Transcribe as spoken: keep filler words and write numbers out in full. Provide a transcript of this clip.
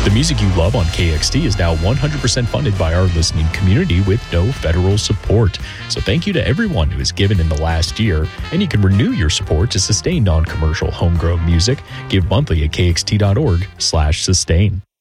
The music you love on K X T is now one hundred percent funded by our listening community with no federal support. So thank you to everyone who has given in the last year, and you can renew your support to sustain non-commercial homegrown music. Give monthly at kxt.org slash sustain.